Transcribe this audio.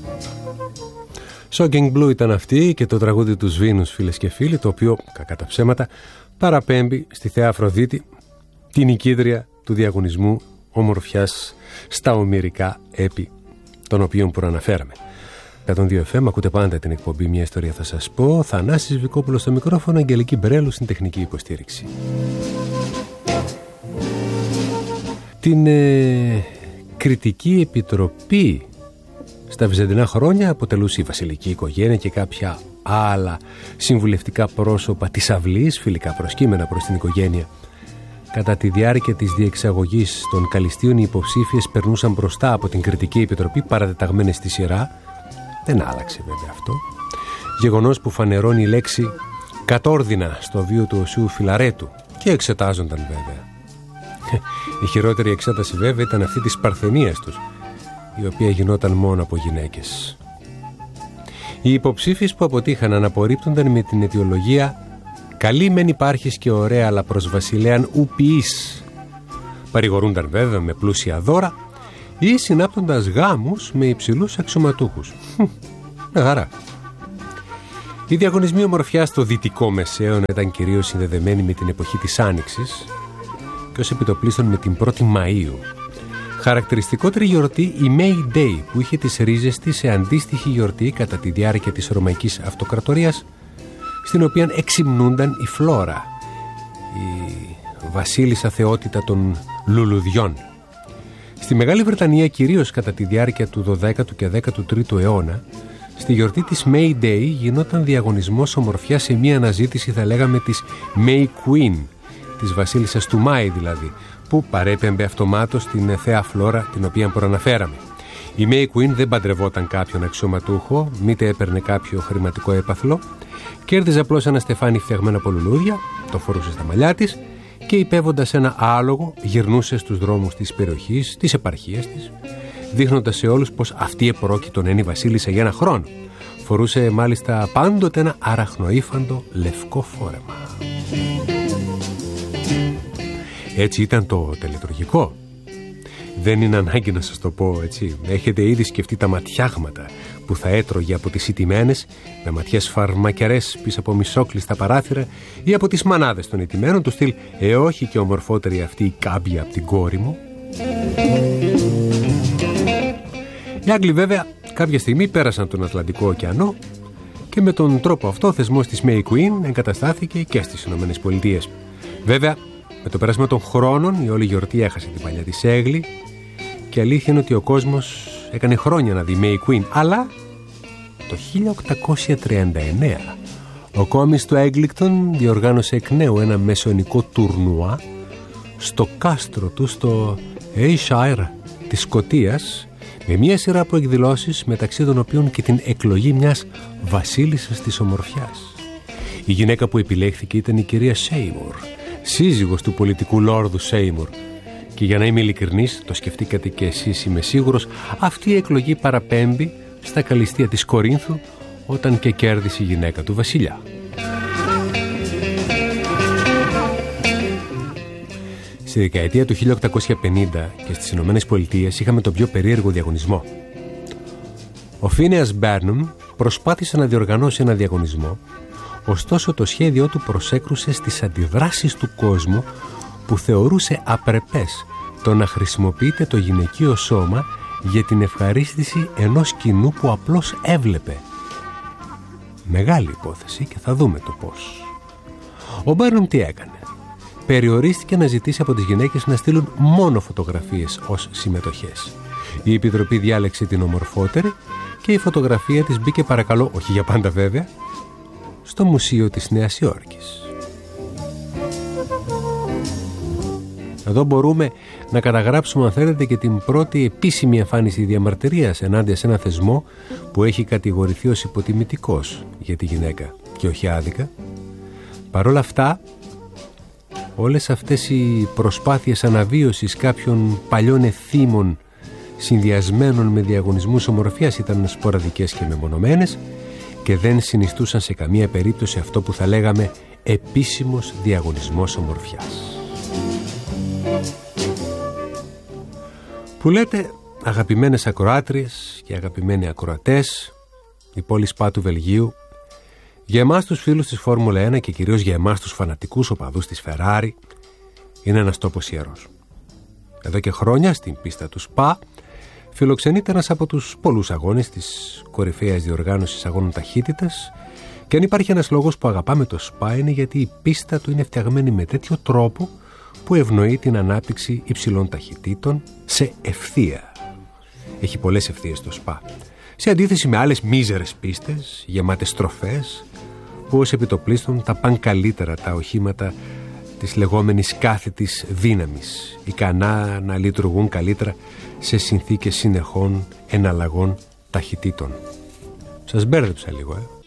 Shocking Blue ήταν αυτή και το τραγούδι του Σβήνους, φίλες και φίλοι, το οποίο, κακά τα ψέματα, παραπέμπει στη θεά Αφροδίτη, την νικήτρια του διαγωνισμού ομορφιάς στα ομηρικά έπι, των οποίων προαναφέραμε. 102 FM, ακούτε πάντα την εκπομπή «Μια ιστορία θα σας πω». Θανάσης Βικόπουλος στο μικρόφωνο, Αγγελική Μπρέλου στην τεχνική υποστήριξη. Την κριτική επιτροπή στα βυζαντινά χρόνια αποτελούσε η βασιλική οικογένεια και κάποια άλλα συμβουλευτικά πρόσωπα της αυλής, φιλικά προσκύμενα προς την οικογένεια. Κατά τη διάρκεια της διεξαγωγής των καλυστείων, οι υποψήφιες περνούσαν μπροστά από την κριτική επιτροπή παρατεταγμένες στη σειρά. Δεν άλλαξε βέβαια αυτό. Γεγονός που φανερώνει η λέξη κατόρδινα στο βίο του Οσίου Φιλαρέτου, και εξετάζονταν βέβαια. Η χειρότερη εξέταση βέβαια ήταν αυτή της παρθενίας τους, η οποία γινόταν μόνο από γυναίκες. Οι υποψήφιες που αποτύχαναν απορρίπτονταν με την αιτιολογία «καλή μεν υπάρχεις και ωραία, αλλά προς βασιλέαν ου ποιείς». Παρηγορούνταν βέβαια με πλούσια δώρα ή συνάπτοντας γάμους με υψηλούς αξιωματούχους. Με χαρά. Οι διαγωνισμοί ομορφιάς στο δυτικό Μεσαίωνα ήταν κυρίως συνδεδεμένοι με την εποχή της Άνοιξης και ως επιτοπλίστων με την 1η Μαΐου. Χαρακτηριστικότερη γιορτή η May Day, που είχε τις ρίζες της σε αντίστοιχη γιορτή κατά τη διάρκεια της Ρωμαϊκής Αυτοκρατορίας, στην οποία εξυμνούνταν η Φλόρα, η βασίλισσα θεότητα των λουλουδιών. Στη Μεγάλη Βρετανία, κυρίως κατά τη διάρκεια του 12ου και 13ου αιώνα, στη γιορτή της May Day γινόταν διαγωνισμός ομορφιάς σε μία αναζήτηση, θα λέγαμε, της May Queen, της βασίλισσας του Μάη δηλαδή, που παρέπεμπε αυτομάτως την θέα Φλόρα, την οποία προαναφέραμε. Η May Queen δεν παντρευόταν κάποιον αξιωματούχο, μήτε έπαιρνε κάποιο χρηματικό έπαθλο, κέρδιζε απλώς ένα στεφάνι φτιαγμένο από λουλούδια, το φορούσε στα μαλλιά της και υπέβοντας ένα άλογο γυρνούσε στους δρόμους της περιοχής, της επαρχίας της, δείχνοντας σε όλους πως αυτή επρόκειτο να είναι η βασίλισσα για ένα χρόνο. Φορούσε μάλιστα πάντοτε ένα αραχνοήφαντο λευκό φόρεμα. Έτσι ήταν το τελετουργικό. Δεν είναι ανάγκη να σας το πω, έτσι. Έχετε ήδη σκεφτεί τα ματιάγματα που θα έτρωγε από τις ηττημένες, με ματιές φαρμακερές πίσω από μισόκλειστα παράθυρα, ή από τις μανάδες των ηττημένων του στυλ όχι και ομορφότερη αυτή η κάμπια από την κόρη μου». Οι Άγγλοι βέβαια κάποια στιγμή πέρασαν τον Ατλαντικό ωκεανό και με τον τρόπο αυτό ο θεσμός της May Queen εγκαταστάθηκε και στις Ηνωμένες Πολιτείες. Βέβαια, με το πέρασμα των χρόνων η όλη γιορτή έχασε την παλιά της έγκλη και αλήθεια είναι ότι ο κόσμος έκανε χρόνια να δει May Queen. Αλλά το 1839 ο κόμις του Έγκλικτον διοργάνωσε εκ νέου ένα μεσαιωνικό τουρνουά στο κάστρο του στο Ayrshire της Σκωτίας, με μια σειρά από εκδηλώσεις, μεταξύ των οποίων και την εκλογή μιας βασίλισσας της ομορφιάς. Η γυναίκα που επιλέχθηκε ήταν η κυρία Σέιμουρ, σύζυγος του πολιτικού λόρδου Σέιμουρ. Και για να είμαι ειλικρινής, το σκεφτήκατε και εσείς είμαι σίγουρος, αυτή η εκλογή παραπέμπει στα καλυστεία της Κορίνθου, όταν και κέρδισε η γυναίκα του βασιλιά. Στη δεκαετία του 1850 και στις Ηνωμένες Πολιτείες είχαμε τον πιο περίεργο διαγωνισμό. Ο Φίνεας Μπέρνουμ προσπάθησε να διοργανώσει ένα διαγωνισμό, ωστόσο το σχέδιό του προσέκρουσε στις αντιδράσεις του κόσμου, που θεωρούσε απρεπές το να χρησιμοποιείται το γυναικείο σώμα για την ευχαρίστηση ενός κοινού που απλώς έβλεπε. Μεγάλη υπόθεση και θα δούμε το πώς. Ο Μπέρνουμ τι έκανε? Περιορίστηκε να ζητήσει από τις γυναίκες να στείλουν μόνο φωτογραφίες ως συμμετοχές. Η Επιτροπή διάλεξε την ομορφότερη και η φωτογραφία της μπήκε, παρακαλώ, όχι για πάντα βέβαια, στο Μουσείο της Νέας Υόρκης. Εδώ μπορούμε να καταγράψουμε, αν θέλετε, και την πρώτη επίσημη εμφάνιση διαμαρτυρίας ενάντια σε ένα θεσμό που έχει κατηγορηθεί ως υποτιμητικός για τη γυναίκα και όχι άδικα. Παρ' όλα αυτά, όλες αυτές οι προσπάθειες αναβίωσης κάποιων παλιών εθήμων συνδυασμένων με διαγωνισμούς ομορφιάς ήταν σποραδικές και μεμονωμένες και δεν συνιστούσαν σε καμία περίπτωση αυτό που θα λέγαμε επίσημος διαγωνισμός ομορφιάς. Που λέτε, Αγαπημένες ακροάτριες και αγαπημένοι ακροατές, η πόλη Σπά του Βελγίου, για εμάς τους φίλους της Φόρμουλα 1 και κυρίως για εμάς τους φανατικούς οπαδούς της Ferrari, είναι ένας τόπος ιερός. Εδώ και χρόνια στην πίστα του Σπά φιλοξενείται ένας από τους πολλούς αγώνες της κορυφαίας διοργάνωσης αγώνων ταχύτητας, και αν υπάρχει ένας λόγος που αγαπάμε το Σπά είναι γιατί η πίστα του είναι φτιαγμένη με τέτοιο τρόπο που ευνοεί την ανάπτυξη υψηλών ταχυτήτων σε ευθεία. Έχει πολλές ευθείες το Σπά, σε αντίθεση με άλλες μίζερες πίστες γεμάτες στροφές που ως επιτοπλίστων τα παν καλύτερα τα οχήματα της λεγόμενης κάθετης δύναμης, ικανά να λειτουργούν καλύτερα σε συνθήκες συνεχών εναλλαγών ταχυτήτων. Σας μπέρδεψα λίγο,